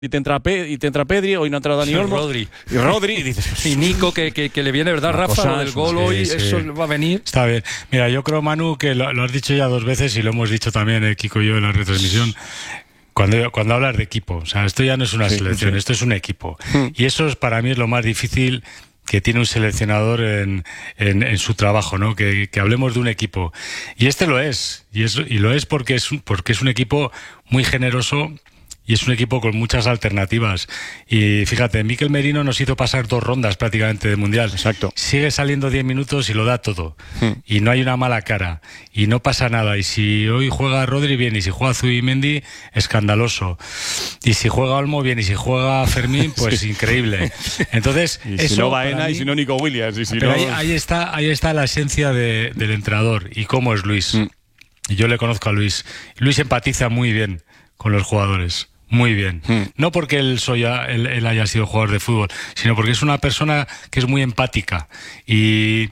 y te entra Pedri, hoy no ha entrado Dani Olmo. Y Rodri, y dices... Pues, y Nico, que le viene, ¿verdad, Rafa? Lo del gol hoy, eso va a venir. Está bien. Mira, yo creo, Manu, que lo has dicho ya 2 veces y lo hemos dicho también, Kiko y yo, en la retransmisión. Cuando hablas de equipo, o sea, esto ya no es una selección, esto es un equipo. Y eso para mí es lo más difícil que tiene un seleccionador en su trabajo, ¿no? Que hablemos de un equipo. Y este lo es. Y lo es porque es un equipo muy generoso. Y es un equipo con muchas alternativas. Y fíjate, Mikel Merino nos hizo pasar 2 rondas prácticamente de Mundial. Exacto. Sigue saliendo 10 minutos y lo da todo. Y no hay una mala cara. Y no pasa nada. Y si hoy juega Rodri, bien. Y si juega Zubimendi, escandaloso. Y si juega Olmo, bien. Y si juega Fermín, pues increíble. Entonces, y eso, si no Baena, mí, y si no Nico Williams. Y si pero no... ahí está la esencia del entrenador. Y cómo es Luis. Y yo le conozco a Luis. Luis empatiza muy bien con los jugadores. Muy bien. No porque él haya sido jugador de fútbol, sino porque es una persona que es muy empática y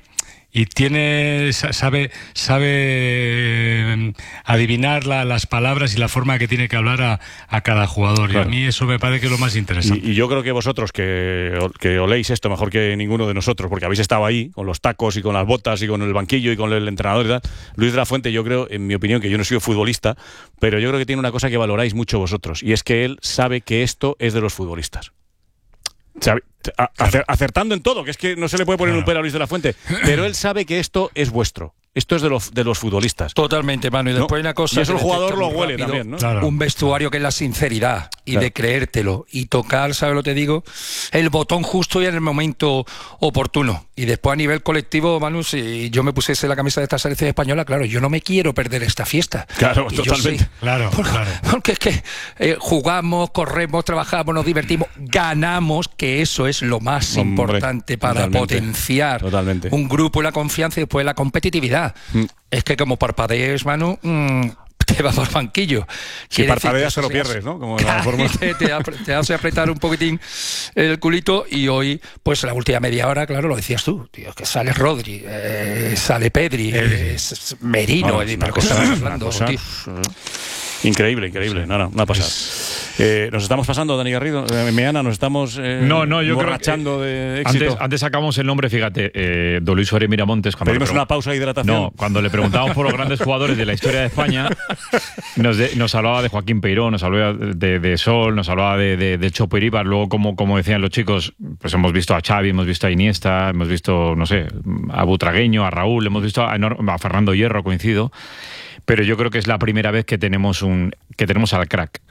sabe adivinar las palabras y la forma que tiene que hablar a cada jugador. Claro. Y a mí eso me parece que es lo más interesante. Y yo creo que vosotros que oléis esto mejor que ninguno de nosotros, porque habéis estado ahí con los tacos y con las botas y con el banquillo y con el entrenador y tal. Luis de la Fuente, yo creo, en mi opinión, que yo no soy futbolista, pero yo creo que tiene una cosa que valoráis mucho vosotros, y es que él sabe que esto es de los futbolistas. Acertando en todo, que es que no se le puede poner un pelo a Luis de la Fuente, pero él sabe que esto es vuestro. Esto es de los futbolistas. Totalmente, Manu. Y después hay una cosa. Y eso el jugador lo huele rápido, también, ¿no? Claro. Un vestuario que es la sinceridad y de creértelo y tocar, ¿sabes lo que te digo? El botón justo y en el momento oportuno. Y después a nivel colectivo, Manu, si yo me pusiese la camisa de esta selección española, claro, yo no me quiero perder esta fiesta. Claro, y totalmente. Claro. Porque es que jugamos, corremos, trabajamos, nos divertimos, ganamos, que eso es lo más importante para potenciar un grupo y la confianza y después la competitividad. Es que como parpadees, Manu, te vas al banquillo. Si parpadeas te lo pierdes, ¿no? Como la forma... te hace apretar un poquitín el culito. Y hoy, pues la última media hora, claro, lo decías tú, tío, que sale Rodri, sale Pedri, Merino, pero que estamos hablando, tío. Increíble, una pasada. Nos estamos pasando, Dani Garrido, Meana, nos estamos borrachando de éxito. Antes sacamos el nombre, fíjate, don Luis Suárez Miramontes. Pedimos una pausa de hidratación. No, cuando le preguntamos por los grandes jugadores de la historia de España, nos hablaba de Joaquín Peiró, nos hablaba de Sol, nos hablaba de Chopo Iribar. Luego, como decían los chicos, pues hemos visto a Xavi, hemos visto a Iniesta, hemos visto, no sé, a Butragueño, a Raúl, hemos visto a Fernando Hierro, coincido. Pero yo creo que es la primera vez que tenemos al crack.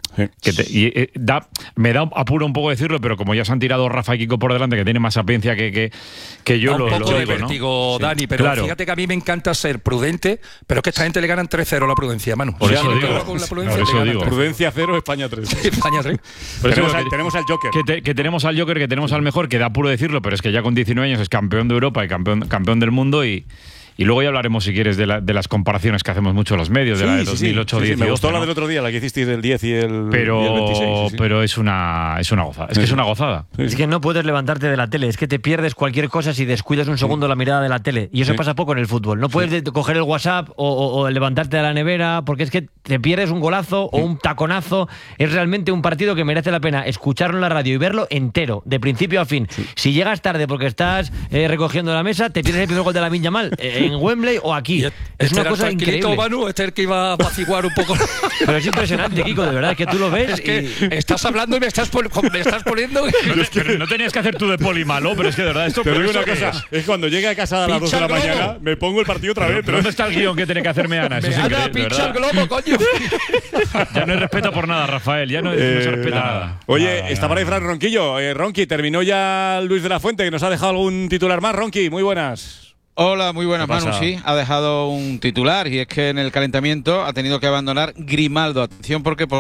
Me da apuro un poco decirlo, pero como ya se han tirado Rafa y Kiko por delante, que tiene más sapiencia que yo, un poco de digo, vértigo, ¿no? Dani, pero claro. Fíjate que a mí me encanta ser prudente, pero es que esta gente le ganan 3-0 la prudencia, Manu. Por eso digo. Prudencia 0, España 3. España 3. Tenemos al Joker. Que tenemos al Joker, que tenemos al mejor, que da apuro decirlo, pero es que ya con 19 años es campeón de Europa y campeón del mundo. Y luego ya hablaremos, si quieres, de las comparaciones que hacemos mucho los medios, de la de 2008-10. Me gustó la del otro día, la que hicisteis del 10 y el 26. Pero es una gozada. Es que es una gozada. Es que no puedes levantarte de la tele. Es que te pierdes cualquier cosa si descuidas un segundo la mirada de la tele. Y eso pasa poco en el fútbol. No puedes coger el WhatsApp o levantarte de la nevera, porque es que te pierdes un golazo o un taconazo. Es realmente un partido que merece la pena escucharlo en la radio y verlo entero, de principio a fin. Si llegas tarde porque estás recogiendo la mesa, te pierdes el primer gol de Lamine Yamal. En Wembley o aquí. Es una cosa increíble. Manu, este es el que iba a apaciguar un poco. Pero es impresionante, Kiko, de verdad, que tú lo ves. Es que estás hablando y me estás poniendo. No tenías que hacer tú de poli malo, pero es que de verdad esto. Pero una cosa, es cuando llegue a casa a las 2 de la mañana, me pongo el partido otra vez. Pero ¿dónde está el guión que tiene que hacerme Ana? Ana, pincha el globo, coño. Ya no hay respeto por nada, Rafael. Ya no se respeta nada. Oye, está por ahí Fran Ronquillo. Ronqui, terminó ya Luis de la Fuente, que nos ha dejado algún titular más. Ronqui, muy buenas. Hola, muy buenas, Manu. Sí, ha dejado un titular y es que en el calentamiento ha tenido que abandonar Grimaldo. Atención porque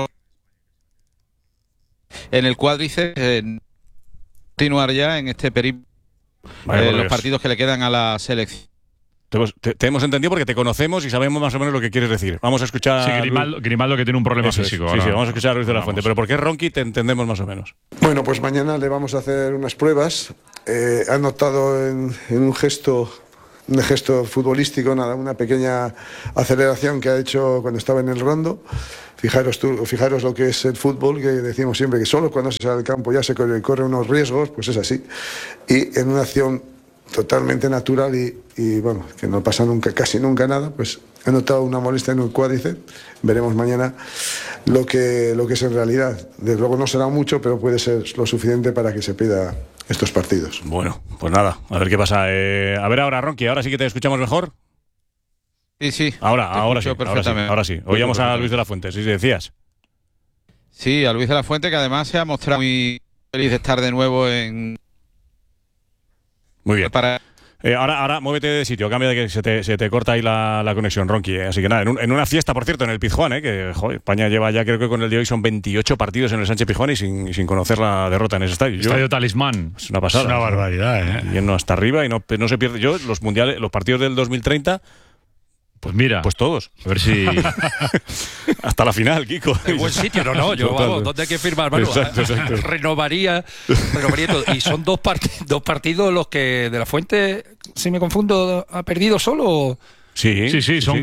en el cuádriceps continuar ya en este periplo los partidos que le quedan a la selección. Te hemos entendido porque te conocemos y sabemos más o menos lo que quieres decir. Vamos a escuchar. Sí, Grimaldo que tiene un problema físico. Sí, vamos a escuchar a Luis de la Fuente. Pero ¿por qué Ronqui te entendemos más o menos? Bueno, pues mañana le vamos a hacer unas pruebas. Han notado en un gesto un gesto futbolístico, nada, una pequeña aceleración que ha hecho cuando estaba en el rondo. Fijaros lo que es el fútbol, que decimos siempre que solo cuando se sale al campo ya se corre unos riesgos, pues es así. Y en una acción totalmente natural y bueno, que no pasa nunca, casi nunca nada, pues he notado una molestia en el cuádriceps. Veremos mañana lo que es en realidad. Desde luego no será mucho, pero puede ser lo suficiente para que se pida estos partidos. Bueno, pues nada, a ver qué pasa. A ver ahora, Ronqui, ahora sí que te escuchamos mejor. Sí. Ahora sí. Oíamos a Luis de la Fuente, ¿sí decías? Sí, a Luis de la Fuente, que además se ha mostrado muy feliz de estar de nuevo en... Muy bien. Ahora muévete de sitio, cambia de que se te corta ahí la conexión, Ronqui. Así que nada, en una fiesta, por cierto, en el Pizjuán, que joder, España lleva ya, creo que con el de hoy son 28 partidos en el Sánchez Pizjuán y sin conocer la derrota en ese estadio. Estadio talismán. Es una pasada. Es una barbaridad, Yendo hasta arriba y no se pierde. Yo, los mundiales, los partidos del 2030... Pues mira, pues todos. A ver si... Hasta la final, Kiko. En buen sitio, no. Yo, vamos, ¿dónde hay que firmar, Manu? Exacto. Renovaría todo. Y son dos partidos los que de la Fuente, si me confundo, ha perdido solo. Sí, son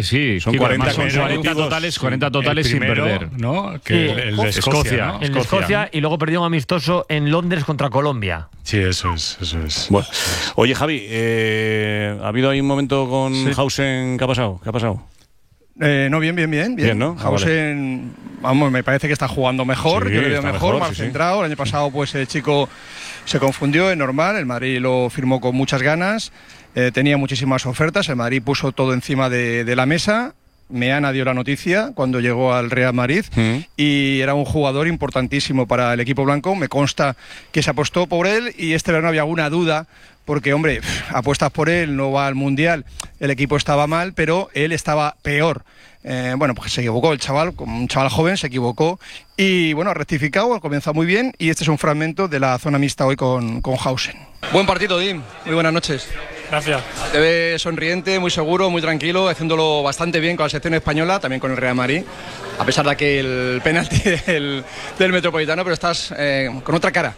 40 totales sin perder, ¿no? Que el de Escocia, ¿no? El de Escocia y luego perdió un amistoso en Londres contra Colombia. Sí, eso es. Bueno. Oye, Javi, ¿ha habido ahí un momento con Hausen? ¿Qué ha pasado? No, bien, ¿no? Hausen, vamos, me parece que está jugando mejor, yo le veo mejor, más centrado. El año pasado, pues el chico se confundió, es normal. El Madrid lo firmó con muchas ganas. Tenía muchísimas ofertas, el Madrid puso todo encima de la mesa. Meana dio la noticia cuando llegó al Real Madrid y era un jugador importantísimo para el equipo blanco. Me consta que se apostó por él y este verano había alguna duda porque, hombre, apuestas por él, no va al Mundial, el equipo estaba mal, pero él estaba peor. Bueno, pues se equivocó el chaval, como un chaval joven, se equivocó y, bueno, ha rectificado, ha comenzado muy bien y este es un fragmento de la zona mixta hoy con Hausen. Buen partido, Dim. Muy buenas noches. Gracias. Te ves sonriente, muy seguro, muy tranquilo, haciéndolo bastante bien con la selección española, también con el Real Madrid, a pesar de que el penalti del Metropolitano, pero estás con otra cara.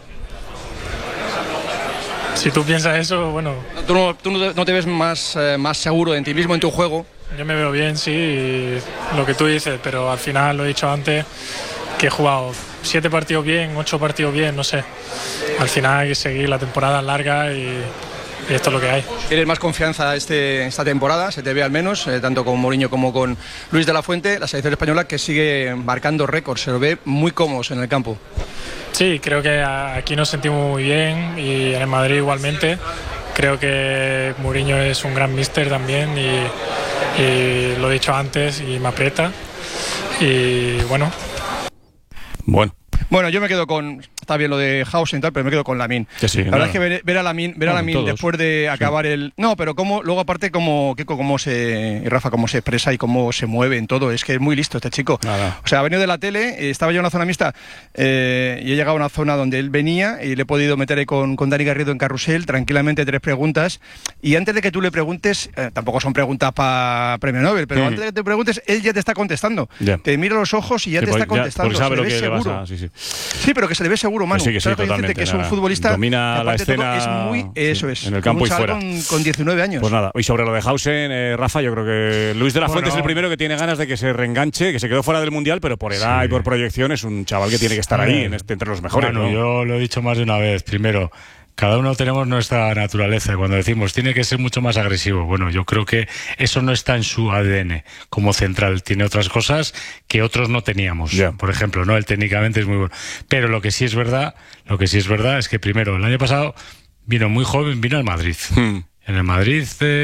Si tú piensas eso, bueno... ¿Tú no te ves más seguro en ti mismo, en tu juego? Yo me veo bien, sí, lo que tú dices, pero al final, lo he dicho antes, que he jugado 7 partidos bien, 8 partidos bien, no sé. Al final hay que seguir, la temporada larga y esto es lo que hay. ¿Tienes más confianza esta temporada? Se te ve al menos, tanto con Mourinho como con Luis de la Fuente, la selección española que sigue marcando récords, se lo ve muy cómodos en el campo. Sí, creo que aquí nos sentimos muy bien y en el Madrid igualmente. Creo que Mourinho es un gran míster también y lo he dicho antes y me aprieta. Y bueno. Bueno, yo me quedo con... Está bien lo de Hausen y tal, pero me quedo con Lamine. Sí, la verdad es que ver a Lamine después de acabar el... No, pero luego aparte cómo se expresa y cómo se mueve en todo. Es que es muy listo este chico. O sea, ha venido de la tele, estaba yo en una zona mixta y he llegado a una zona donde él venía y le he podido meter ahí con Dani Garrido en carrusel, tranquilamente 3 preguntas. Y antes de que tú le preguntes, tampoco son preguntas para premio Nobel, pero antes de que te preguntes, él ya te está contestando. Te mira a los ojos y ya te está contestando. Sabe lo que seguro. Sí, pero que se le ve seguro, Manu. Sí, totalmente. Que es un futbolista. Domina la escena. Es muy, eso es. En el campo y fuera. Con 19 años. Pues nada. Y sobre lo de Hausen, Rafa, yo creo que Luis de la Fuente es el primero que tiene ganas de que se reenganche, que se quedó fuera del Mundial, pero por edad y por proyección es un chaval que tiene que estar ahí entre los mejores. Bueno, yo lo he dicho más de una vez. Primero, cada uno tenemos nuestra naturaleza. Cuando decimos tiene que ser mucho más agresivo, bueno, yo creo que eso no está en su ADN como central. Tiene otras cosas que otros no teníamos. Por ejemplo, no, él técnicamente es muy bueno. Pero lo que sí es verdad es que primero, el año pasado vino muy joven, vino al Madrid. En el Madrid,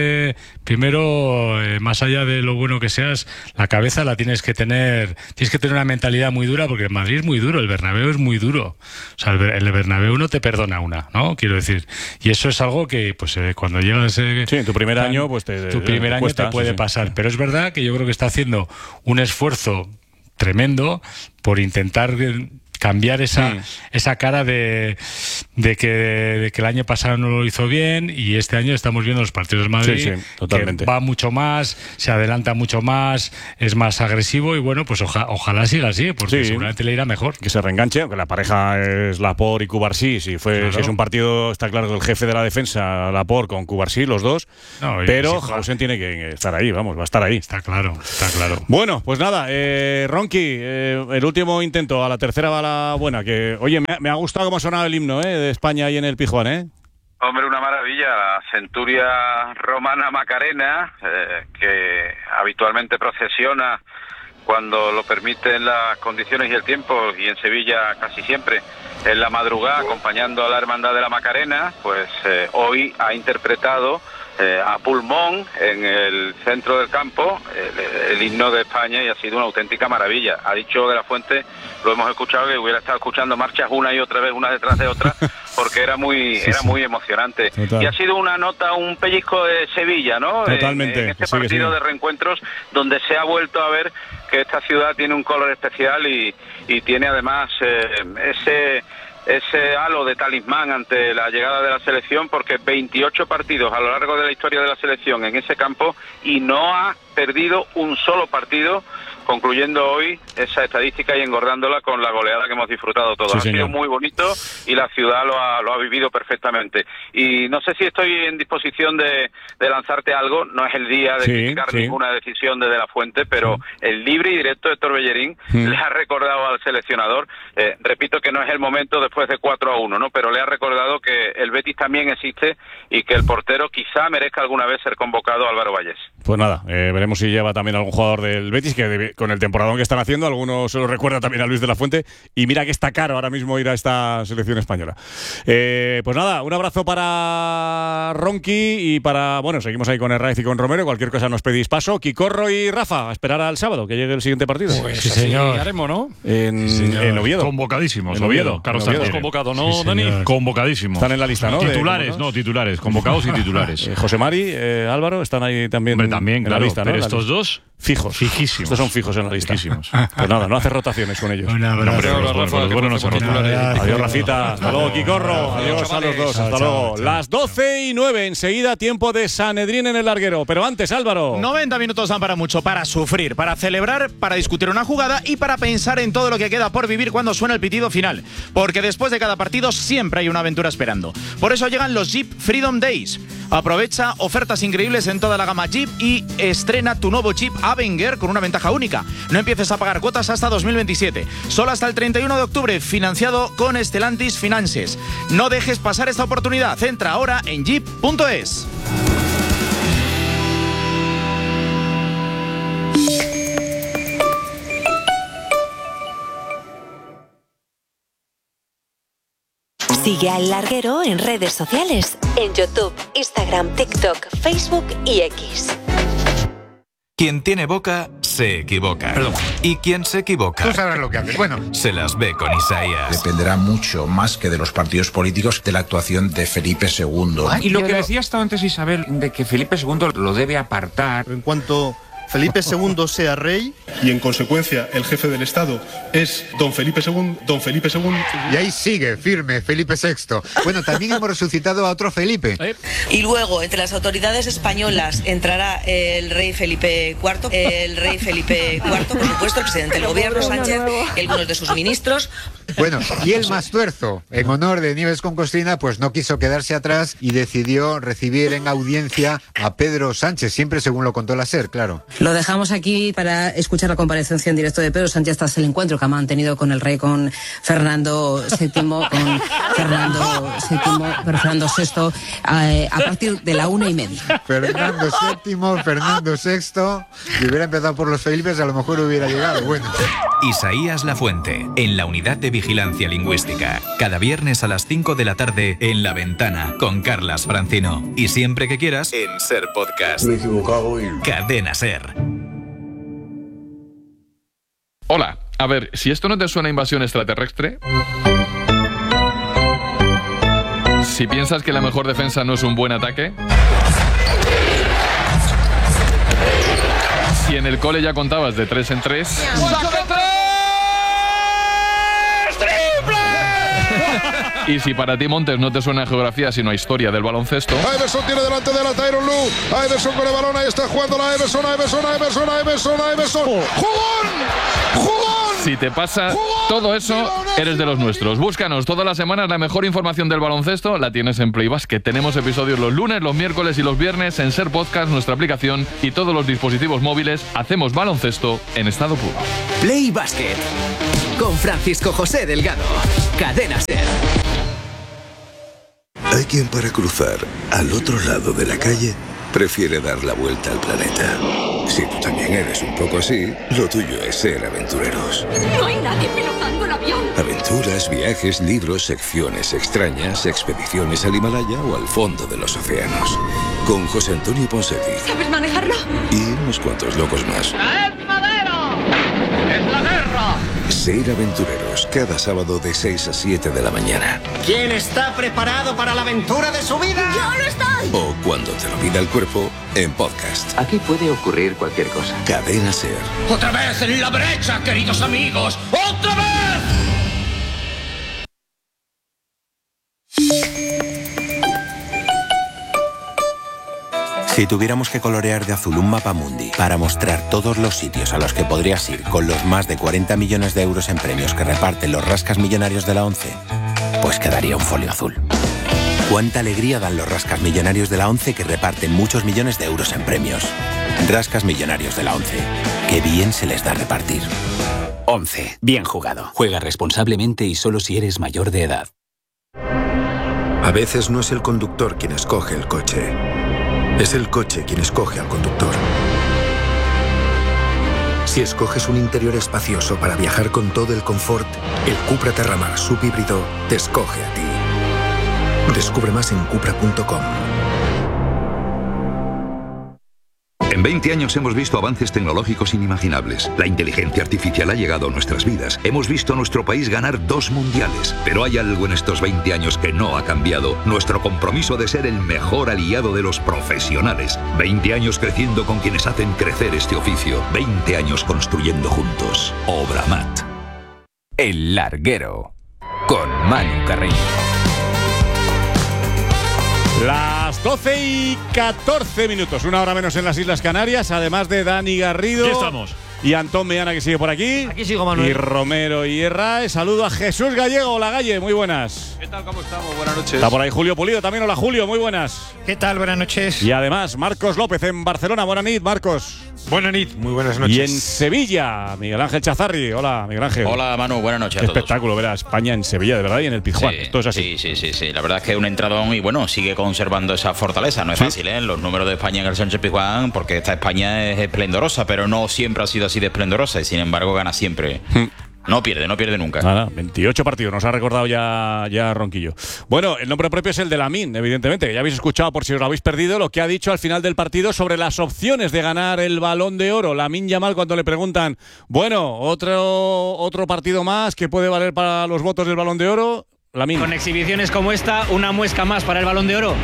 primero, más allá de lo bueno que seas, la cabeza la tienes que tener una mentalidad muy dura, porque el Madrid es muy duro, el Bernabéu es muy duro. O sea, el Bernabéu no te perdona una, ¿no? Quiero decir. Y eso es algo que, pues, cuando llegas... en tu primer año, pues te puede pasar. Pero es verdad que yo creo que está haciendo un esfuerzo tremendo por intentar cambiar esa cara de que el año pasado no lo hizo bien y este año estamos viendo los partidos del Madrid, totalmente. Que va mucho más, se adelanta mucho más, es más agresivo y bueno, pues ojalá siga así, porque seguramente le irá mejor. Que se reenganche, aunque la pareja es Laporte y Cubarsí, si es un partido, está claro que el jefe de la defensa, Laporte con Cubarsí, los dos, pero Hausen tiene que estar ahí, va a estar ahí. Está claro. Bueno, pues nada, Ronqui, el último intento, a la tercera va la buena, que oye, me ha gustado cómo ha sonado el himno de España ahí en el Pizjuán, Hombre, una maravilla, la centuria romana Macarena, que habitualmente procesiona cuando lo permiten las condiciones y el tiempo, y en Sevilla casi siempre en la madrugada acompañando a la Hermandad de la Macarena, pues hoy ha interpretado a pulmón en el centro del campo el himno de España y ha sido una auténtica maravilla. Ha dicho de la Fuente, lo hemos escuchado, que hubiera estado escuchando marchas una y otra vez, una detrás de otra, porque era muy emocionante. Total. Y ha sido una nota, un pellizco de Sevilla, ¿no? Totalmente. En este partido de reencuentros donde se ha vuelto a ver que esta ciudad tiene un color especial y tiene además ese halo de talismán ante la llegada de la selección, porque 28 partidos a lo largo de la historia de la selección en ese campo y no ha perdido un solo partido, concluyendo hoy esa estadística y engordándola con la goleada que hemos disfrutado todos. Ha sido muy bonito y la ciudad lo ha vivido perfectamente. Y no sé si estoy en disposición de lanzarte algo, no es el día de criticar ninguna decisión de la Fuente, pero el libre y directo de Héctor Bellerín le ha recordado al seleccionador, repito que no es el momento después de 4-1, ¿no? Pero le ha recordado que el Betis también existe y que el portero quizá merezca alguna vez ser convocado, Álvaro Vallés. Pues nada, veremos si lleva también algún jugador del Betis, que con el temporadón que están haciendo, algunos se lo recuerda también a Luis de la Fuente, y mira que está caro ahora mismo ir a esta selección española. Pues nada, un abrazo para Ronqui y para, bueno, seguimos ahí con Herraiz y con Romero, cualquier cosa nos pedís paso. Quicorro y Rafa, a esperar al sábado, que llegue el siguiente partido. Pues sí, señor. Haremos, ¿no? En Oviedo. Convocadísimos. En Oviedo. Carlos Sánchez. Convocado, ¿no, Dani? Convocadísimos. Están en la lista, ¿no? Titulares, convocados y titulares. José Mari, Álvaro, están ahí también, también en la lista, ¿no? Pero estos dos, fijos. Fijísimos. Estos son fijos en la lista. Pues nada, no hace rotaciones con ellos. Un abrazo. Adiós, Rafita. Hasta luego, Quicorro. Adiós a los dos. Hasta luego. Las 12:09. Enseguida, tiempo de Sanedrín en el larguero. Pero antes, Álvaro. 90 minutos dan para mucho. Para sufrir, para celebrar, para discutir una jugada y para pensar en todo lo que queda por vivir cuando suena el pitido final. Porque después de cada partido siempre hay una aventura esperando. Por eso llegan los Jeep Freedom Days. Aprovecha ofertas increíbles en toda la gama Jeep y estrena tu nuevo Jeep Avenger con una ventaja única. No empieces a pagar cuotas hasta 2027. Solo hasta el 31 de octubre, financiado con Stellantis Finances. No dejes pasar esta oportunidad. Entra ahora en jeep.es. Sigue a El Larguero en redes sociales, en YouTube, Instagram, TikTok, Facebook y X. Quien tiene boca, se equivoca. Perdón. Y quien se equivoca... Tú sabrás lo que haces. Bueno. Se las ve con Isaías. Dependerá mucho, más que de los partidos políticos, de la actuación de Felipe II. Y lo que decía hasta antes Isabel, de que Felipe II lo debe apartar. En cuanto Felipe II sea rey y en consecuencia el jefe del Estado es don Felipe II. Y ahí sigue firme Felipe VI. Bueno, también hemos resucitado a otro Felipe. Y luego entre las autoridades españolas entrará el rey Felipe IV, por supuesto, el presidente del gobierno Sánchez, algunos de sus ministros. Bueno, y el Mastuerzo, en honor de Nieves con Costina, pues no quiso quedarse atrás y decidió recibir en audiencia a Pedro Sánchez, siempre según lo contó la SER, claro. Lo dejamos aquí para escuchar la comparecencia en directo de Pedro Sánchez tras el encuentro que ha mantenido con el rey, con Fernando VII, Fernando VI, a partir de la 1:30. Fernando VII, Fernando VI, si hubiera empezado por los Felipes, a lo mejor hubiera llegado. Bueno. Isaías Lafuente, en la Unidad de Vigilancia Lingüística. Cada viernes a las 5 de la tarde en La Ventana, con Carlas Francino. Y siempre que quieras, en SER Podcast. Me he equivocado y... Cadena SER. Hola, a ver, si esto no te suena a invasión extraterrestre... Si piensas que la mejor defensa no es un buen ataque... Si en el cole ya contabas de 3 en 3... ¡Saca 3! Y si para ti, Montes, no te suena a geografía sino a historia del baloncesto... Everson tiene delante de la Tyronn Lue. Everson con el balón, ahí está jugando la Everson. ¡Jugón! Si te pasa todo eso, eres de los nuestros. Búscanos todas las semanas la mejor información del baloncesto. La tienes en Play Basket. Tenemos episodios los lunes, los miércoles y los viernes en Ser Podcast, nuestra aplicación y todos los dispositivos móviles. Hacemos baloncesto en estado puro. Play Basket con Francisco José Delgado. Cadena Ser. Hay quien para cruzar al otro lado de la calle prefiere dar la vuelta al planeta. Si tú también eres un poco así, lo tuyo es ser aventureros. No hay nadie pilotando el avión. Aventuras, viajes, libros, secciones extrañas, expediciones al Himalaya o al fondo de los océanos. Con José Antonio Ponseti. ¿Sabes manejarlo? Y unos cuantos locos más. ¡Es madero! ¡Es la guerra! Ser aventureros, cada sábado de 6 a 7 de la mañana. ¿Quién está preparado para la aventura de su vida? ¡Yo lo estoy! O cuando te lo pida el cuerpo, en podcast. Aquí puede ocurrir cualquier cosa. Cadena Ser. ¡Otra vez en la brecha, queridos amigos! ¡Otra vez! Si tuviéramos que colorear de azul un mapa mundi para mostrar todos los sitios a los que podrías ir con los más de 40 millones de euros en premios que reparten los rascas millonarios de la ONCE, pues quedaría un folio azul. ¿Cuánta alegría dan los rascas millonarios de la ONCE que reparten muchos millones de euros en premios? Rascas millonarios de la ONCE. Qué bien se les da repartir. ONCE. Bien jugado. Juega responsablemente y solo si eres mayor de edad. A veces no es el conductor quien escoge el coche. Es el coche quien escoge al conductor. Si escoges un interior espacioso para viajar con todo el confort, el Cupra Terramar subhíbrido te escoge a ti. Descubre más en Cupra.com. En 20 años hemos visto avances tecnológicos inimaginables. La inteligencia artificial ha llegado a nuestras vidas. Hemos visto a nuestro país ganar 2 mundiales. Pero hay algo en estos 20 años que no ha cambiado. Nuestro compromiso de ser el mejor aliado de los profesionales. 20 años creciendo con quienes hacen crecer este oficio. 20 años construyendo juntos. Obramat. El Larguero. Con Manu Carreño. Las 12:14, una hora menos en las Islas Canarias, además de Dani Garrido. Aquí estamos. Y Antón Meana, que sigue por aquí. Aquí sigo, Manuel. Y Romero y Herrera. Saludo a Jesús Gallego. Hola, Galle, muy buenas. ¿Qué tal? ¿Cómo estamos? Buenas noches. Está por ahí Julio Pulido también. Hola, Julio, muy buenas. ¿Qué tal? Buenas noches. Y además, Marcos López en Barcelona. Buenas noches, Marcos. Buenas noches, muy buenas noches. Y en Sevilla, Miguel Ángel Chazarri. Hola, Miguel Ángel. Hola, Manu, buenas noches Qué a todos. Espectáculo ver a España en Sevilla, de verdad, y en el Pizjuán. Sí, Esto es así. Sí. La verdad es que es un entradón y bueno, sigue conservando esa fortaleza. No es fácil, ¿eh? Los números de España en el Sánchez Pizjuán, porque esta España es esplendorosa, pero no siempre ha sido así de esplendorosa y sin embargo gana siempre. No pierde nunca. Nada, 28 partidos, nos ha recordado ya Ronquillo. Bueno, el nombre propio es el de Lamine, evidentemente. Ya habéis escuchado, por si os lo habéis perdido, lo que ha dicho al final del partido sobre las opciones de ganar el Balón de Oro. Lamine Yamal, cuando le preguntan, bueno, otro partido más que puede valer para los votos del Balón de Oro. Lamine. Con exhibiciones como esta, una muesca más para el Balón de Oro.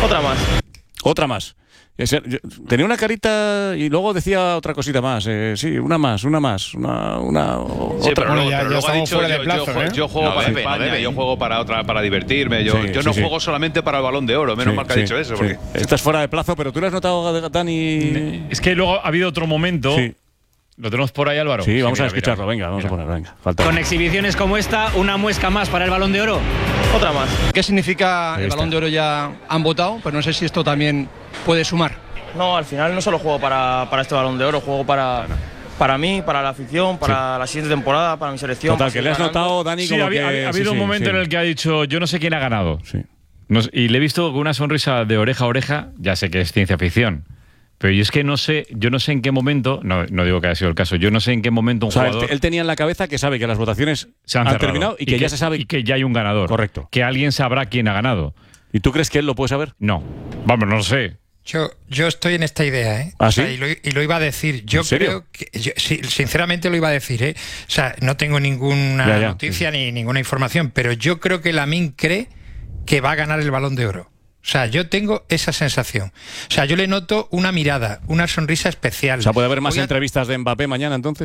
Otra más. Tenía una carita y luego decía otra cosita más. Sí, una más. Una Sí, otra. pero luego ya ha estamos dicho, fuera de plazo, yo juego para España, yo juego para divertirme. Yo no juego solamente para el Balón de Oro. Menos mal que ha dicho eso. Porque... Estás fuera de plazo, pero tú lo has notado, Dani. Es que luego ha habido otro momento. Sí. ¿Lo tenemos por ahí, Álvaro? Sí, vamos a escucharlo. Venga, vamos a poner. Venga. Con exhibiciones como esta, una muesca más para el Balón de Oro. Otra más. ¿Qué significa el Balón de Oro? Ya han votado, pero no sé si esto también puede sumar. No, al final no solo juego para este Balón de Oro, juego para mí, para la afición, para la siguiente temporada, para mi selección. Total, que le has notado, Dani, sí, como ha que... habido un momento en el que ha dicho, yo no sé quién ha ganado. Sí. Y le he visto con una sonrisa de oreja a oreja, ya sé que es ciencia ficción. Pero yo es que no sé en qué momento, no digo que haya sido el caso, yo no sé en qué momento un jugador... Él tenía en la cabeza que sabe que las votaciones se han terminado y que ya se sabe... Y que ya hay un ganador. Correcto. Que alguien sabrá quién ha ganado. ¿Y tú crees que él lo puede saber? No. Vamos, no lo sé. Yo estoy en esta idea, ¿eh? ¿Ah, o sea, sí? y lo iba a decir. Yo creo que... sí, sinceramente lo iba a decir, ¿eh? O sea, no tengo ninguna noticia ni ninguna información, pero yo creo que Lamine cree que va a ganar el Balón de Oro. O sea, yo tengo esa sensación. O sea, yo le noto una mirada, una sonrisa especial. O sea, ¿puede haber más entrevistas de Mbappé mañana, entonces?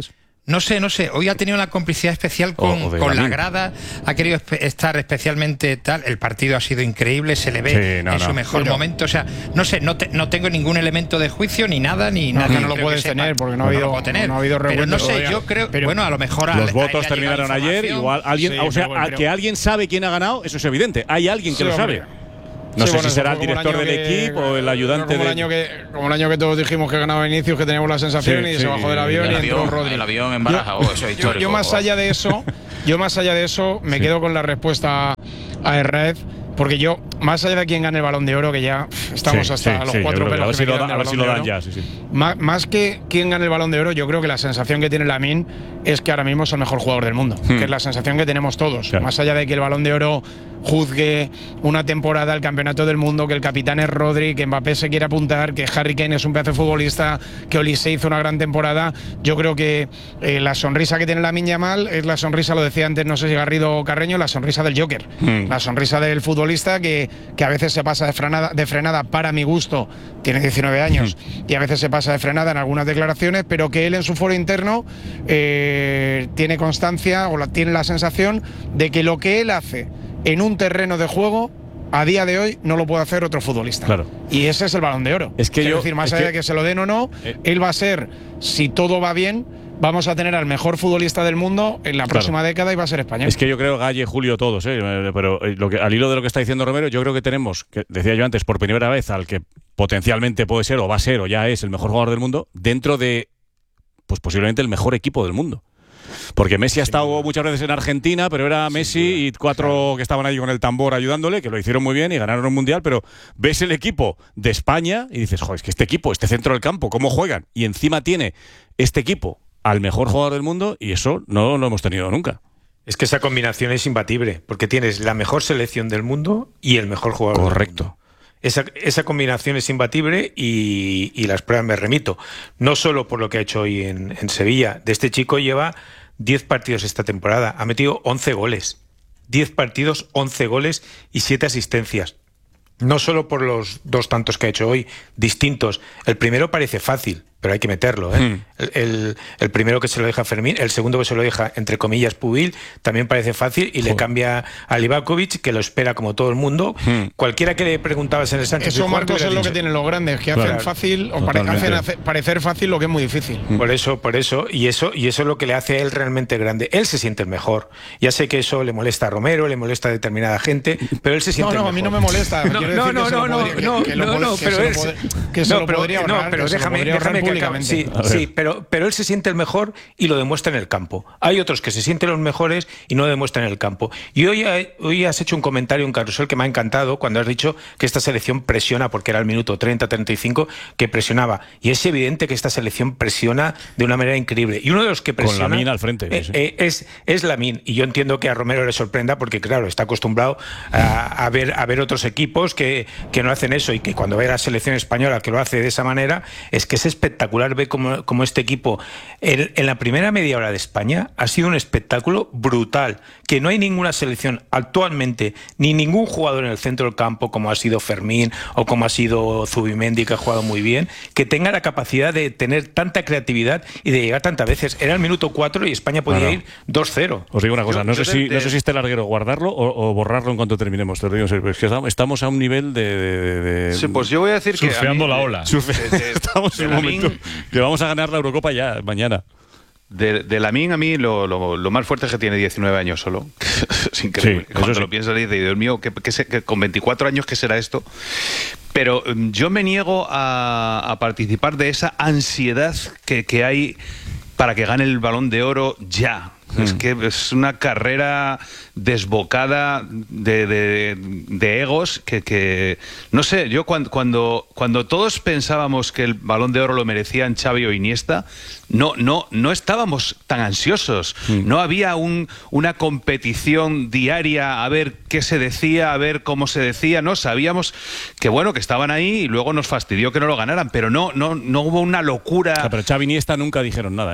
No sé. Hoy ha tenido una complicidad especial con la grada. Ha querido estar especialmente tal. El partido ha sido increíble. Se le ve en su mejor momento. O sea, no sé, no tengo ningún elemento de juicio ni nada. No lo puedes tener porque no ha habido revuelto. Pero no sé, yo creo. Bueno, a lo mejor. Los votos terminaron ayer. Igual alguien. Que alguien sabe quién ha ganado, eso es evidente. Hay alguien que lo sabe. No sé si será el director del equipo o el ayudante como el año que todos dijimos que ganaba Vinicius, que teníamos la sensación y se bajó del avión y entró Rodri. El avión en Baraja, eso es histórico. Yo más allá de eso, me quedo con la respuesta a Herrera, porque yo, más allá de quién gane el Balón de Oro, que ya estamos hasta los 4 pelos. A ver si lo dan ya, Más que quién gane el Balón de Oro, yo creo que la sensación que tiene Lamine es que ahora mismo es el mejor jugador del mundo, que es la sensación que tenemos todos. Claro. Más allá de que el Balón de Oro juzgue una temporada el campeonato del mundo, que el capitán es Rodri, que Mbappé se quiere apuntar, que Harry Kane es un pedazo de futbolista, que Olise hizo una gran temporada. Yo creo que la sonrisa que tiene Lamine Yamal es la sonrisa, lo decía antes, no sé si Garrido o Carreño, la sonrisa del Joker, la sonrisa del futbolista que a veces se pasa de frenada para mi gusto, tiene 19 años, y a veces se pasa de frenada en algunas declaraciones, pero que él en su foro interno tiene constancia o tiene la sensación de que lo que él hace en un terreno de juego a día de hoy no lo puede hacer otro futbolista. Claro. Y ese es el Balón de Oro. Es decir, más allá de que se lo den o no, él va a ser, si todo va bien, vamos a tener al mejor futbolista del mundo en la próxima década y va a ser español. Es que yo creo, Galle, Julio, todos, pero al hilo de lo que está diciendo Romero, yo creo que tenemos, que decía yo antes, por primera vez al que potencialmente puede ser o va a ser o ya es el mejor jugador del mundo dentro de, pues posiblemente el mejor equipo del mundo. Porque Messi ha estado muchas veces en Argentina, pero era Messi y 4 que estaban ahí con el tambor ayudándole, que lo hicieron muy bien y ganaron un mundial, pero ves el equipo de España y dices, joder, es que este equipo, este centro del campo, ¿cómo juegan? Y encima tiene este equipo al mejor jugador del mundo y eso no lo hemos tenido nunca. Es que esa combinación es imbatible, porque tienes la mejor selección del mundo y el mejor jugador del mundo. Esa combinación es imbatible y las pruebas me remito. No solo por lo que ha hecho hoy en Sevilla. De este chico lleva 10 partidos esta temporada. Ha metido 11 goles. 10 partidos, 11 goles y 7 asistencias. No solo por los 2 tantos que ha hecho hoy, distintos. El primero parece fácil, pero hay que meterlo, ¿eh? El primero que se lo deja a Fermín, el segundo que se lo deja, entre comillas, Pubil, también parece fácil y le cambia a Livakovic, que lo espera como todo el mundo. Cualquiera que le preguntabas en el Sánchez Pizjuán, Marcos, es lo que tienen los grandes, que hacen fácil o hacen parecer fácil lo que es muy difícil. Por eso, y eso es lo que le hace a él realmente grande. Él se siente el mejor. Ya sé que eso le molesta a Romero, le molesta a determinada gente, pero él se siente el mejor. A mí no me molesta. Pero déjame que acabe. Sí, pero él se siente el mejor y lo demuestra en el campo. Hay otros que se sienten los mejores y no lo demuestran en el campo. Y hoy has hecho un comentario en Carrusel que me ha encantado cuando has dicho que esta selección presiona, porque era el minuto 30-35 que presionaba. Y es evidente que esta selección presiona de una manera increíble. Y uno de los que presiona con Lamine al frente, es Lamine. Y yo entiendo que a Romero le sorprenda porque, claro, está acostumbrado a ver otros equipos que no hacen eso, y que cuando ve a la selección española que lo hace de esa manera, es que es espectacular ver cómo este equipo en la primera media hora de España ha sido un espectáculo brutal, que no hay ninguna selección actualmente, ni ningún jugador en el centro del campo como ha sido Fermín o como ha sido Zubimendi, que ha jugado muy bien, que tenga la capacidad de tener tanta creatividad y de llegar tantas veces. Era el minuto 4 y España podía ir 2-0. Os digo una cosa, no sé si esté larguero guardarlo o borrarlo en cuanto terminemos. Te lo digo, es que estamos a un nivel de sí, pues yo voy a decir surfeando la ola. Estamos en un momento que vamos a ganar la Eurocopa ya mañana. De Lamine, a mí lo más fuerte es que tiene 19 años solo. Es increíble. Cuando lo piensas, dices, Dios mío, que con 24 años, ¿qué será esto? Pero yo me niego a participar de esa ansiedad que hay para que gane el Balón de Oro ya. Es que es una carrera desbocada de egos que no sé, yo cuando todos pensábamos que el Balón de Oro lo merecían Xavi o Iniesta, no estábamos tan ansiosos. No había una competición diaria a ver qué se decía, a ver cómo se decía. No sabíamos que bueno, que estaban ahí y luego nos fastidió que no lo ganaran, pero no hubo una locura. Pero Xavi y Iniesta nunca dijeron nada, ¿eh?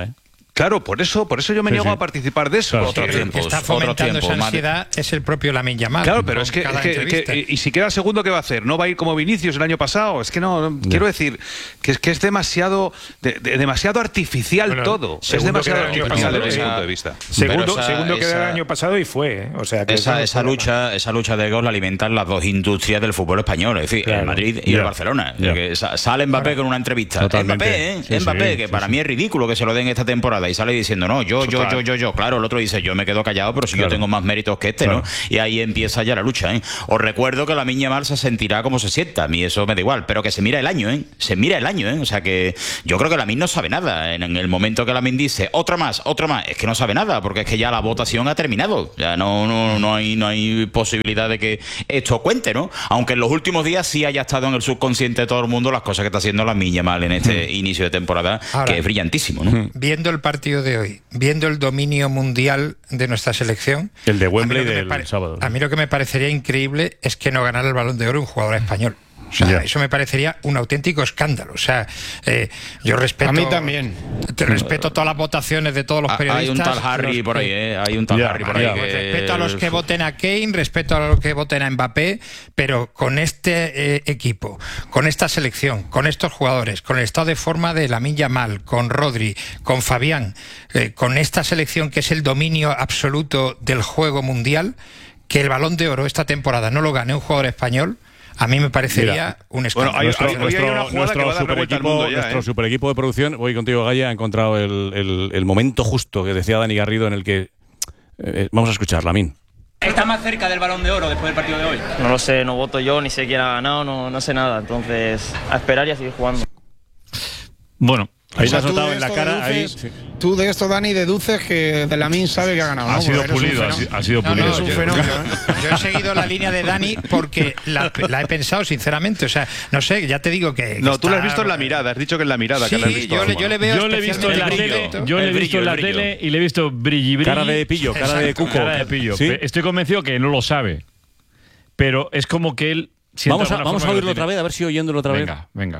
Claro, por eso yo me niego a participar de eso. Claro, el que está fomentando esa ansiedad es el propio Lamine Yamal. Claro, pero es que y si queda segundo, ¿qué va a hacer? ¿No va a ir como Vinicius el año pasado? Es que no. Quiero decir que es demasiado demasiado artificial todo. Es demasiado artificial desde ese punto de vista. Segundo quedó el año pasado y fue. O sea, que esa lucha de gol la alimentan las dos industrias del fútbol español, es decir, el Madrid y el Barcelona. Que sale Mbappé con una entrevista. Mbappé, que para mí es ridículo que se lo den esta temporada. Y sale diciendo, no, yo. Claro, el otro dice, yo me quedo callado, pero si yo tengo más méritos que este, ¿no? Y ahí empieza ya la lucha, ¿eh? Os recuerdo que Lamine Yamal se sentirá como se sienta. A mí eso me da igual, pero que se mira el año, ¿eh? Se mira el año, ¿eh? O sea que yo creo que Lamine no sabe nada. En el momento que Lamine dice, otro más, es que no sabe nada, porque es que ya la votación ha terminado. Ya no hay posibilidad de que esto cuente, ¿no? Aunque en los últimos días sí haya estado en el subconsciente de todo el mundo las cosas que está haciendo Lamine Yamal en este inicio de temporada, que es brillantísimo, ¿no? Viendo el partido de hoy, viendo el dominio mundial de nuestra selección, el de Wembley del sábado. A mí lo que me parecería increíble es que no ganara el Balón de Oro un jugador español. O sea, eso me parecería un auténtico escándalo. O sea, yo respeto... A mí también. Respeto todas las votaciones de todos los periodistas. Hay un tal Harry por ahí, Hay un tal Harry por ahí. Respeto a los que voten a Kane, respeto a los que voten a Mbappé, pero con este equipo, con esta selección, con estos jugadores, con el estado de forma de Lamine Yamal, con Rodri, con Fabián, con esta selección que es el dominio absoluto del juego mundial, que el Balón de Oro esta temporada no lo gane un jugador español, a mí me parecería un escándalo. Nuestro super equipo de producción, voy contigo, Gaya, ha encontrado el momento justo que decía Dani Garrido en el que... vamos a escuchar, Lamine. ¿Está más cerca del Balón de Oro después del partido de hoy? No lo sé, no voto yo, ni sé quién ha ganado, no sé nada. Entonces, a esperar y a seguir jugando. Bueno, ahí se has notado en la cara. Tú de esto, Dani, deduces que de Lamine sabe que ha ganado, ¿no? Ha sido pulido. Es un fenómeno. Yo he seguido la línea de Dani porque la he pensado sinceramente. O sea, no sé, ya te digo que... No, tú la has visto en la mirada, has dicho que en la mirada. Sí, que la has visto yo le veo. Yo le he visto en la tele, yo le he visto en la tele y le he visto brilli. Cara de pillo, cara de cuco. Cara de pillo. ¿Sí? Estoy convencido que no lo sabe. Pero es como que él... Vamos a oírlo otra vez, a ver si oyéndolo otra vez. Venga.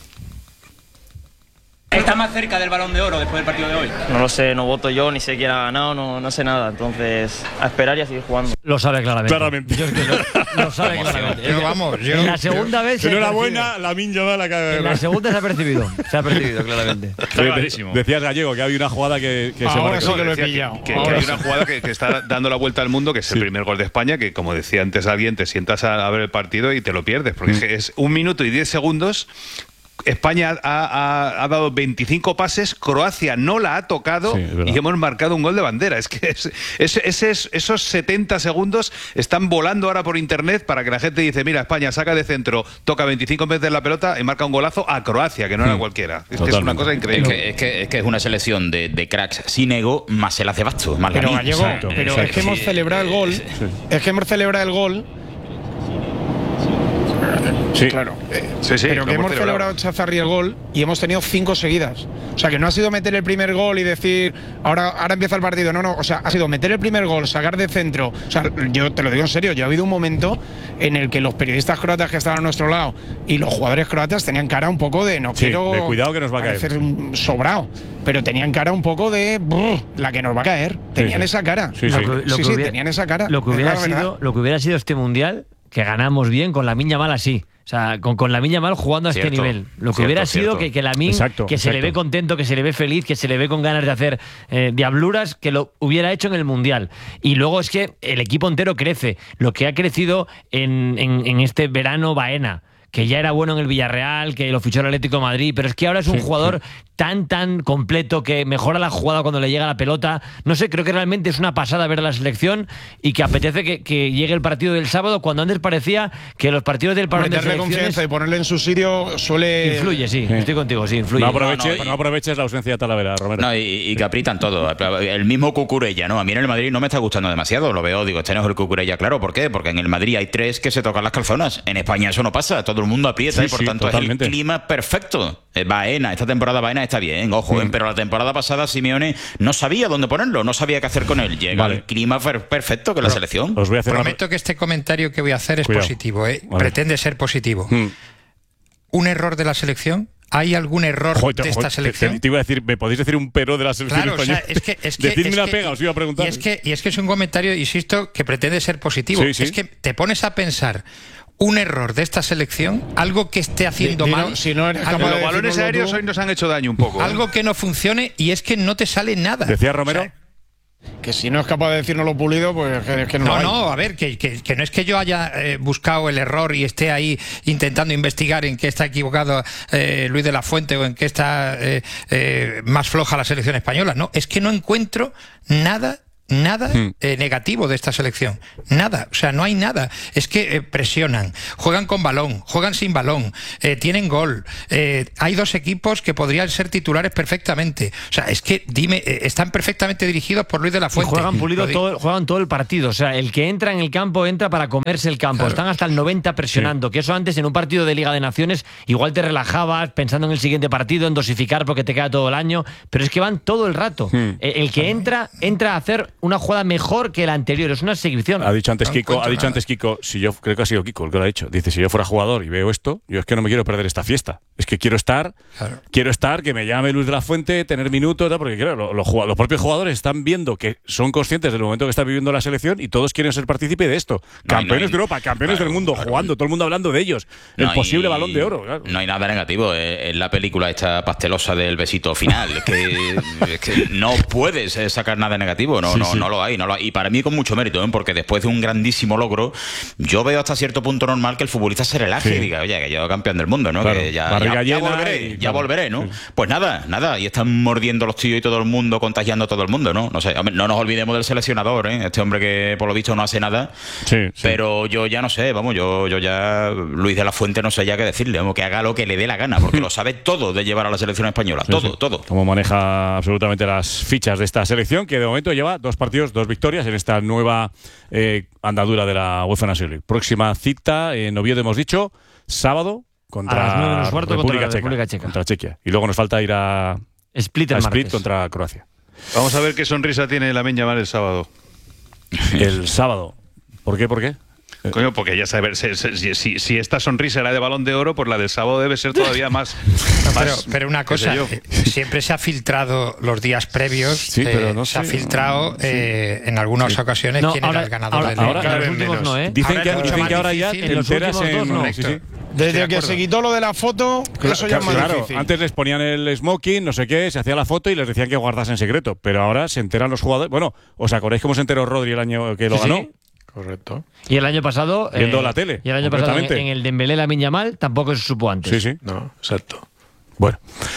¿Está más cerca del Balón de Oro después del partido de hoy? No lo sé, no voto yo, ni sé quién ha ganado, no sé nada. Entonces, a esperar y a seguir jugando. Lo sabe claramente. Lo sabe claramente. Pero vamos, en la segunda vez... Enhorabuena, Lamine Yamal acaba de... En la segunda se ha percibido. claramente. Decías, Gallego, que había una jugada que se ahora sí que lo he pillado. Que hay una jugada que está dando la vuelta al mundo, que es el primer gol de España, que como decía antes alguien, te sientas a ver el partido y te lo pierdes, porque es 1 minuto y 10 segundos. España ha dado 25 pases, Croacia no la ha tocado y hemos marcado un gol de bandera. Es que esos 70 segundos están volando ahora por internet para que la gente dice, mira, España saca de centro, toca 25 veces la pelota y marca un golazo a Croacia, que no era cualquiera. Es que es una cosa increíble. Es que es una selección de cracks sin ego, más se la hace basto. Pero Gallego, es que hemos celebrado el gol. Es que hemos celebrado el gol. Sí, claro. Pero que hemos celebrado Chazarri el gol y hemos tenido 5 seguidas. O sea, que no ha sido meter el primer gol y decir, ahora empieza el partido. No. O sea, ha sido meter el primer gol, sacar de centro. O sea, yo te lo digo en serio, ha habido un momento en el que los periodistas croatas que estaban a nuestro lado y los jugadores croatas tenían cara un poco de de cuidado que nos va a caer. Sobrado. Pero tenían cara un poco de la que nos va a caer. Tenían esa cara. Tenían esa cara. Lo que hubiera sido este mundial, que ganamos bien con Lamine Yamal así. O sea, con Lamine Yamal jugando a este nivel. Lo que hubiera sido que Lamine, que se le ve contento, que se le ve feliz, que se le ve con ganas de hacer diabluras, que lo hubiera hecho en el Mundial. Y luego es que el equipo entero crece. Lo que ha crecido en este verano Baena, que ya era bueno en el Villarreal, que lo fichó el Atlético de Madrid, pero es que ahora es un jugador tan completo que mejora la jugada cuando le llega la pelota. No sé, creo que realmente es una pasada ver a la selección y que apetece que llegue el partido del sábado, cuando antes parecía que los partidos del parón de selecciones... confianza y ponerle en su sitio suele... Influye, sí. Estoy contigo, sí, influye. No aproveches la ausencia de Talavera, Romero. No, y que aprietan todo. El mismo Cucurella, ¿no? A mí en el Madrid no me está gustando demasiado, lo veo, digo, este no es el Cucurella, claro, ¿por qué? Porque en el Madrid hay 3 que se tocan las calzonas. En España eso no pasa, todo el mundo aprieta y por tanto totalmente. Es el clima perfecto. Baena, esta temporada Baena está bien, ojo, pero la temporada pasada Simeone no sabía dónde ponerlo, no sabía qué hacer con él. Llega el clima perfecto que la selección. Os voy a hacer prometo que este comentario que voy a hacer es positivo, pretende ser positivo. Un error de la selección hay algún error de esta selección? Te iba a decir, ¿me podéis decir un pero de la selección española? O sea, decidme una pega, os iba a preguntar. Y es que es un comentario, insisto, que pretende ser positivo. Sí. Es que te pones a pensar un error de esta selección, algo que esté haciendo mal. Si no eres capaz los balones aéreos hoy nos han hecho daño un poco. Algo que no funcione, y es que no te sale nada. Decía Romero. O sea, que si no es capaz de decirnoslo pulido, pues es que no. No, a ver, que no es que yo haya buscado el error y esté ahí intentando investigar en qué está equivocado Luis de la Fuente o en qué está más floja la selección española. No, es que no encuentro nada negativo de esta selección. Nada, o sea, no hay nada. Es que presionan, juegan con balón, juegan sin balón, tienen gol. Hay dos equipos que podrían ser titulares perfectamente. O sea, es que, dime, están perfectamente dirigidos por Luis de la Fuente. Y juegan todo el partido. O sea, el que entra en el campo entra para comerse el campo. Claro. Están hasta el 90 presionando. Que eso antes en un partido de Liga de Naciones igual te relajabas pensando en el siguiente partido, en dosificar porque te queda todo el año. Pero es que van todo el rato. El que entra a hacer una jugada mejor que la anterior, es una exhibición. Ha dicho antes Kiko, si yo creo que ha sido Kiko el que lo ha dicho. Dice, si yo fuera jugador y veo esto, yo es que no me quiero perder esta fiesta. Es que quiero estar, que me llame Luis de la Fuente, tener minutos, ¿no? Porque claro, los propios jugadores están viendo que son conscientes del momento que está viviendo la selección y todos quieren ser partícipe de esto. Campeones de Europa, campeones del mundo, jugando, todo el mundo hablando de ellos. El posible Balón de Oro. Claro. No hay nada negativo en la película esta pastelosa del besito final. Es que no puedes sacar nada negativo, no lo hay. Y para mí con mucho mérito, porque después de un grandísimo logro, yo veo hasta cierto punto normal que el futbolista se relaje y diga, oye, que yo campeón del mundo, ¿no? Claro, que ya volveré, ¿no? Sí. Pues nada, y están mordiendo los tíos y todo el mundo, contagiando a todo el mundo, ¿no? No sé, no nos olvidemos del seleccionador, este hombre que por lo visto no hace nada, pero yo ya no sé, yo ya, Luis de la Fuente no sé ya qué decirle, que haga lo que le dé la gana, porque lo sabe todo de llevar a la selección española, todo. Como maneja absolutamente las fichas de esta selección, que de momento lleva 2 partidos, 2 victorias en esta nueva andadura de la UEFA Nations League. Próxima cita en Oviedo, hemos dicho, sábado contra República Checa. Contra Chequia. Y luego nos falta ir a Split contra Croacia. Vamos a ver qué sonrisa tiene Lamine Yamal el sábado. El sábado. ¿Por qué? Coño, porque ya sabes, si esta sonrisa era de Balón de Oro, pues la del sábado debe ser todavía más. Pero una cosa, siempre se ha filtrado los días previos, pero no se ha filtrado en algunas ocasiones quién era el ganador del ahora los últimos no, Dicen que ahora ya te enteras en Desde que se quitó lo de la foto, eso ya es más difícil. Antes les ponían el smoking, no sé qué, se hacía la foto y les decían que guardasen secreto. Pero ahora se enteran los jugadores. Bueno, ¿os acordáis cómo se enteró Rodri el año que lo ganó? Correcto. Y el año pasado viendo la tele. Y el año pasado en el Dembélé Lamine Yamal tampoco se supo antes. Sí. No, exacto. Bueno,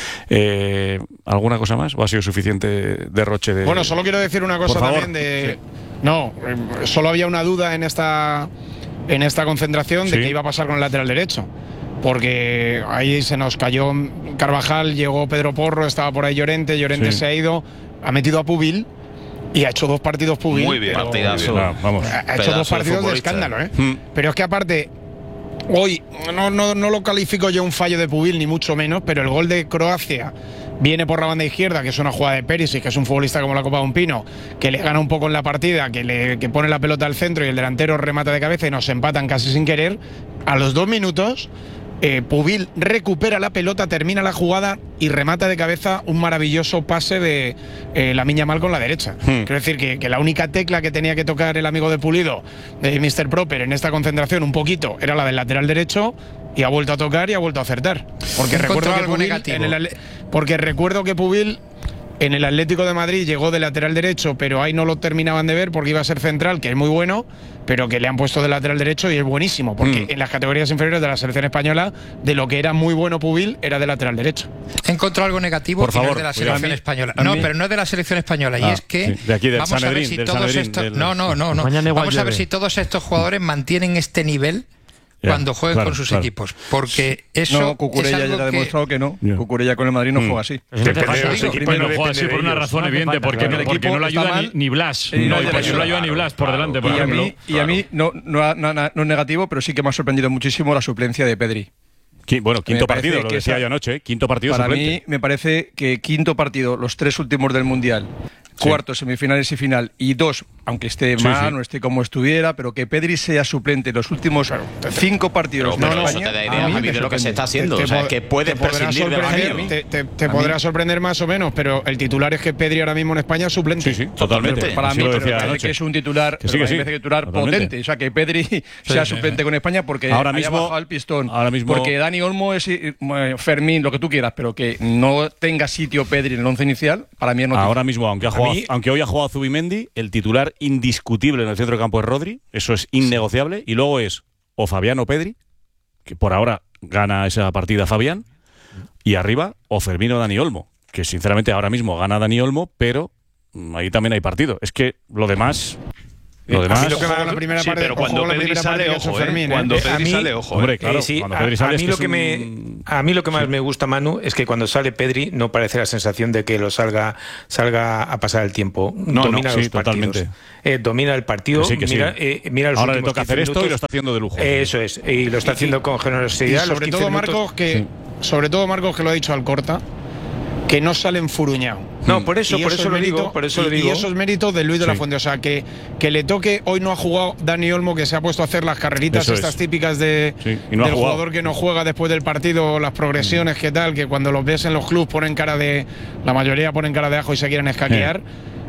¿alguna cosa más? ¿O ha sido suficiente derroche de...? Bueno, solo quiero decir una cosa también de... No, solo había una duda en esta concentración de qué iba a pasar con el lateral derecho. Porque ahí se nos cayó Carvajal, llegó Pedro Porro, estaba por ahí Llorente se ha ido, ha metido a Pubil. Y ha hecho 2 partidos Pubil. Muy bien, partidazo. Ha hecho 2 partidos de escándalo, Pero es que aparte, hoy no lo califico yo un fallo de Pubil, ni mucho menos, pero el gol de Croacia viene por la banda izquierda, que es una jugada de Perisic, que es un futbolista como la Copa de un Pino, que le gana un poco en la partida, que pone la pelota al centro y el delantero remata de cabeza y nos empatan casi sin querer. A los 2 minutos... Pubil recupera la pelota, termina la jugada y remata de cabeza un maravilloso pase de Lamine Yamal con la derecha. Quiero decir que la única tecla que tenía que tocar el amigo de Pulido, de Mr. Proper, en esta concentración un poquito, era la del lateral derecho, y ha vuelto a tocar y ha vuelto a acertar. Porque recuerdo que Pubil en el Atlético de Madrid llegó de lateral derecho, pero ahí no lo terminaban de ver porque iba a ser central, que es muy bueno, pero que le han puesto de lateral derecho y es buenísimo, porque en las categorías inferiores de la selección española, de lo que era muy bueno Pubil, era de lateral derecho. He encontrado algo negativo, por favor, no es de la selección española. No, pero no es de la selección española, y es que de aquí del vamos a ver si todos estos vamos a ver si todos estos jugadores mantienen este nivel cuando jueguen con sus equipos, porque eso no, Cucurella ya ha demostrado que no. Cucurella con el Madrid no juega así. No juega así por una razón evidente, porque no le ayuda ni Blas. No le ayuda ni Blas por delante, por ejemplo. Y a mí no es negativo, pero sí que me ha sorprendido muchísimo la suplencia de Pedri. Bueno, quinto partido, lo decía yo anoche, quinto partido para suplente. Mí me parece que quinto partido, los 3 últimos del Mundial, cuartos, semifinales y final, y 2, aunque esté mal, no esté como estuviera, pero que Pedri sea suplente en los últimos 5 partidos. Pero eso te da idea, Javi, de lo que se está haciendo. O sea, es que puedes prescindir de Evangelio. Te podrá sorprender más o menos, pero el titular es que Pedri ahora mismo en España es suplente. Sí, totalmente. Para mí me parece que es un titular, potente. O sea, que Pedri sea suplente con España porque ahora mismo, bajado el pistón. Porque Dani Olmo es Fermín, lo que tú quieras, pero que no tenga sitio Pedri en el 11 inicial, para mí es noticia. Ahora mismo, aunque hoy ha jugado Zubimendi, el titular indiscutible en el centro de campo es Rodri, eso es innegociable, y luego es o Fabián o Pedri, que por ahora gana esa partida Fabián, y arriba o Fermín o Dani Olmo, que sinceramente ahora mismo gana Dani Olmo, pero ahí también hay partido. Es que lo demás... Lo demás, la primera parte, pero cuando Pedri sale, ojo, cuando Pedri sale, ojo. Hombre, claro, cuando Pedri sale a mí lo que más me gusta, Manu, es que cuando sale Pedri no parece la sensación de que lo salga a pasar el tiempo. Domina los partidos. Domina el partido. Mira los ahora le toca hacer esto y lo está haciendo de lujo. Eso es, y lo está haciendo con generosidad. Y sobre todo, Marcos, que lo ha dicho Alcorta, que no sale enfurruñado. No, por eso lo digo. Y eso es mérito de Luis de la Fuente. O sea, que le toque. Hoy no ha jugado Dani Olmo, que se ha puesto a hacer las carreritas típicas del jugador que no juega después del partido, las progresiones, que tal, que cuando los ves en los clubs la mayoría ponen cara de ajo y se quieren escaquear.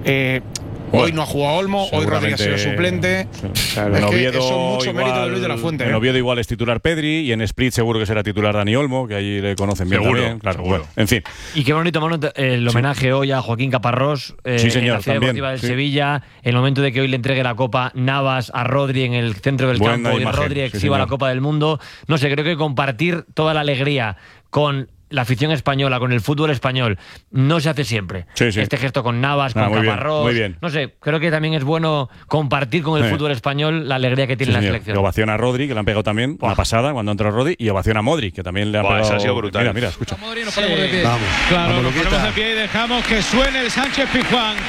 Hoy no ha jugado Olmo, hoy Rodríguez ha sido suplente. Claro, en Oviedo eso es mucho mérito de Luis de la Fuente. En Oviedo igual es titular Pedri, y en Split seguro que será titular Dani Olmo, que allí le conocen bien también. Claro, bueno, en fin. Y qué bonito, Manu, el homenaje hoy a Joaquín Caparrós señor, en la Ciudad Deportiva del Sevilla, el momento de que hoy le entregue la Copa Navas a Rodri en el centro del campo, y Rodri exhiba la Copa del Mundo. No sé, creo que compartir toda la alegría con la afición española, con el fútbol español, no se hace siempre. Este gesto con Navas, con Caparrós. Muy bien. No sé, creo que también es bueno compartir con el fútbol español la alegría que tiene la selección. Y ovación a Rodri, que le han pegado también una pasada cuando entró Rodri, y ovación a Modric, que también le han pegado. Eso ha sido brutal. Mira, escucha. Modric, nos ponemos de pie. Vamos. Claro, nos ponemos de pie y dejamos que suene el Sánchez Pizjuán.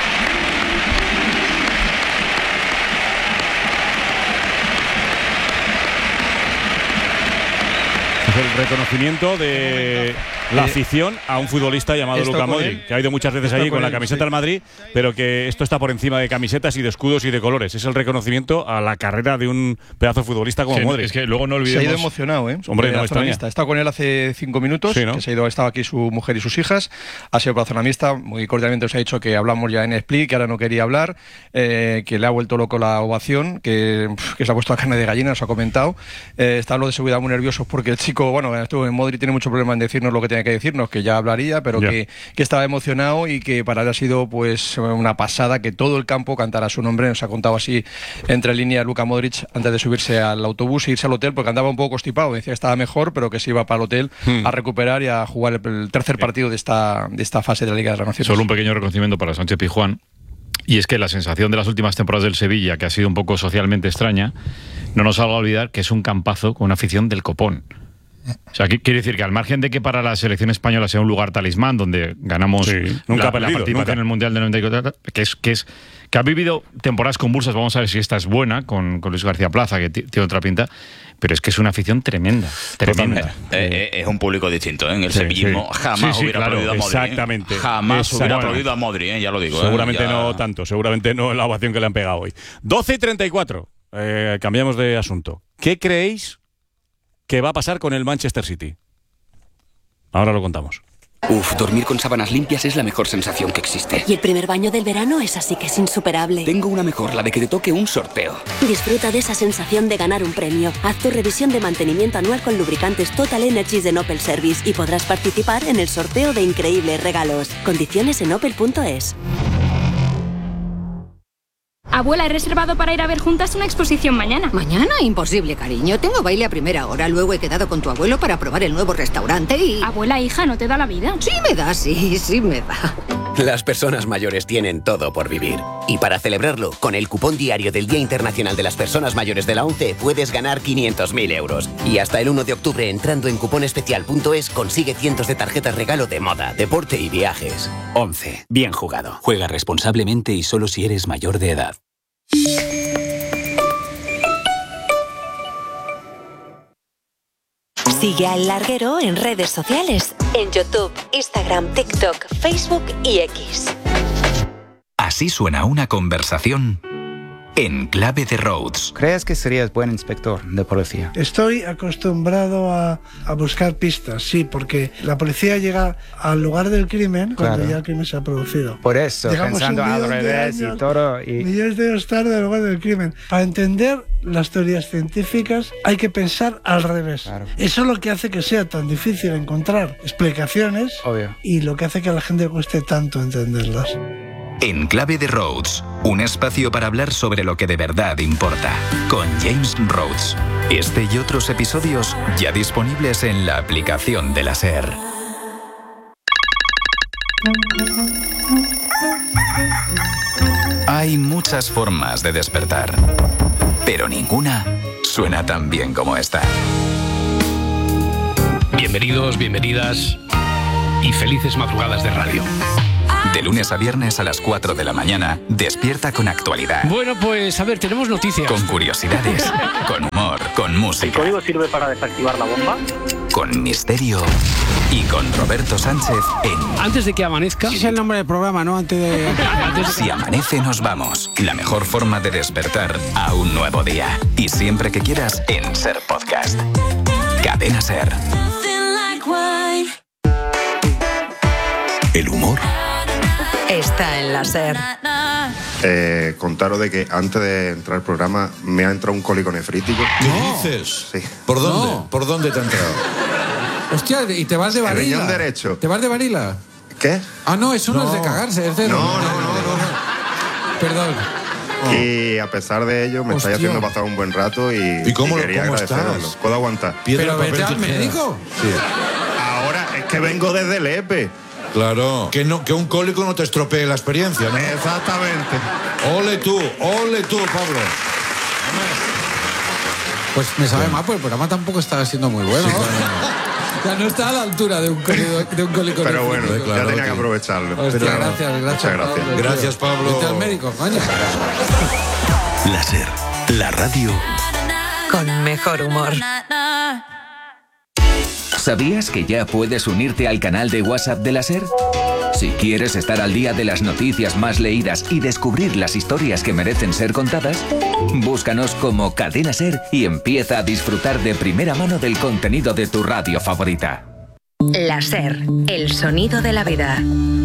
El reconocimiento de la afición a un futbolista llamado Luka Modric, que ha ido muchas veces allí con la camiseta del Madrid, pero que esto está por encima de camisetas y de escudos y de colores. Es el reconocimiento a la carrera de un pedazo de futbolista como Modric. Es que luego no olvidemos. Se ha ido emocionado, ¿eh? Hombre, no extraña. He estado con él hace 5 minutos, que se ha ido, estaba aquí su mujer y sus hijas, ha sido plazonamista, muy cordialmente os ha dicho que hablamos ya en Split, que ahora no quería hablar, que le ha vuelto loco la ovación, que se ha puesto a carne de gallina, os ha comentado. Está lo de seguridad muy nerviosos porque el chico, bueno, Modric tiene mucho problema en decirnos lo que tiene que decirnos, que ya hablaría, pero que estaba emocionado y que para él ha sido pues una pasada que todo el campo cantara su nombre. Nos ha contado así entre líneas Luka Modric antes de subirse al autobús e irse al hotel, porque andaba un poco constipado, decía que estaba mejor, pero que se iba para el hotel a recuperar y a jugar el tercer partido de esta fase de la Liga de las Naciones. Solo un pequeño reconocimiento para Sánchez Pizjuán, y es que la sensación de las últimas temporadas del Sevilla, que ha sido un poco socialmente extraña, no nos haga olvidar que es un campazo con una afición del copón. O sea, quiere decir que al margen de que para la selección española sea un lugar talismán donde ganamos la participación en el Mundial de 94, que ha vivido temporadas convulsas, vamos a ver si esta es buena, con Luis García Plaza, que tiene otra pinta, pero es que es una afición tremenda. Es un público distinto, ¿eh? En el sevillismo jamás hubiera aplaudido a Modric. Exactamente. Jamás hubiera aplaudido a Modric, ya lo digo. Seguramente no tanto, seguramente no la ovación que le han pegado hoy. 12:34. Cambiamos de asunto. ¿Qué creéis que va a pasar con el Manchester City? Ahora lo contamos. Dormir con sábanas limpias es la mejor sensación que existe. Y el primer baño del verano es así que es insuperable. Tengo una mejor, la de que te toque un sorteo. Disfruta de esa sensación de ganar un premio. Haz tu revisión de mantenimiento anual con lubricantes Total Energies de Opel Service y podrás participar en el sorteo de increíbles regalos. Condiciones en opel.es. Abuela, he reservado para ir a ver juntas una exposición mañana. ¿Mañana? Imposible, cariño. Tengo baile a primera hora. Luego he quedado con tu abuelo para probar el nuevo restaurante y... Abuela, hija, ¿no te da la vida? Sí me da, sí me da. Las personas mayores tienen todo por vivir. Y para celebrarlo, con el cupón diario del Día Internacional de las Personas Mayores de la ONCE puedes ganar 500.000 euros. Y hasta el 1 de octubre, entrando en cuponespecial.es, consigue cientos de tarjetas regalo de moda, deporte y viajes. ONCE. Bien jugado. Juega responsablemente y solo si eres mayor de edad. Sigue a El Larguero en redes sociales, en YouTube, Instagram, TikTok, Facebook y X. Así suena una conversación en clave de Rhodes. ¿Crees que serías buen inspector de policía? Estoy acostumbrado a buscar pistas, sí, porque la policía llega al lugar del crimen cuando ya el crimen se ha producido. Por eso, llegamos pensando al revés y todo. Millones de años tarde al lugar del crimen. Para entender las teorías científicas hay que pensar al revés. Claro. Eso es lo que hace que sea tan difícil encontrar explicaciones. Obvio. Y lo que hace que a la gente le cueste tanto entenderlas. En clave de Rhodes, un espacio para hablar sobre lo que de verdad importa, con James Rhodes. Este y otros episodios ya disponibles en la aplicación de la SER. Hay muchas formas de despertar, pero ninguna suena tan bien como esta. Bienvenidos, bienvenidas y felices madrugadas de radio. De lunes a viernes a las 4 de la mañana, despierta con actualidad. Bueno, pues a ver, tenemos noticias. Con curiosidades, con humor, con música. ¿El código sirve para desactivar la bomba? Con misterio y con Roberto Sánchez en... Antes de que amanezca... Ese es el nombre del programa, ¿no? Antes de... Si amanece nos vamos. La mejor forma de despertar a un nuevo día. Y siempre que quieras en SER Podcast. Cadena SER. El humor está en la SER. Contaros de que antes de entrar al programa me ha entrado un cólico nefrítico. ¿Qué dices? Sí. ¿Por dónde? No. ¿Por dónde te ha entrado? Hostia, ¿y te vas de varila? El riñón derecho. ¿Te vas de varila? ¿Qué? Ah, no, eso no es de cagarse, es de... No. Perdón. Y a pesar de ello me estáis haciendo pasar un buen rato y cómo quería agradeceros. estás? ¿Puedo aguantar? ¿Pero vete al médico? Sí. Ahora es que vengo desde el EPE. Claro, que un cólico no te estropee la experiencia, ¿no? Exactamente. Ole tú, Pablo. Pues me sabe mal, pues el programa tampoco está siendo muy bueno. Sí, ya no está a la altura de un cólico. Pero bueno, claro, ya tenía que aprovecharlo. Hostia, gracias. Muchas gracias. Pablo. Gracias, Pablo. Vete al médico, coño. La SER, la radio con mejor humor. ¿Sabías que ya puedes unirte al canal de WhatsApp de la SER? Si quieres estar al día de las noticias más leídas y descubrir las historias que merecen ser contadas, búscanos como Cadena SER y empieza a disfrutar de primera mano del contenido de tu radio favorita. La SER, el sonido de la vida.